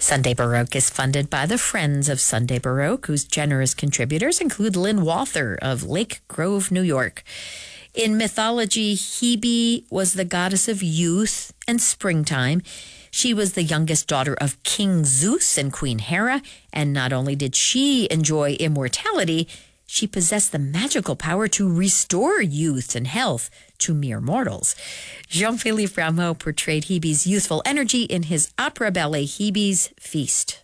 Sunday Baroque is funded by the Friends of Sunday Baroque, whose generous contributors include Lynn Walther of Lake Grove, New York. In mythology, Hebe was the goddess of youth and springtime. She was the youngest daughter of King Zeus and Queen Hera, and not only did she enjoy immortality, she possessed the magical power to restore youth and health to mere mortals. Jean-Philippe Rameau portrayed Hebe's youthful energy in his opera ballet Hebe's Feast.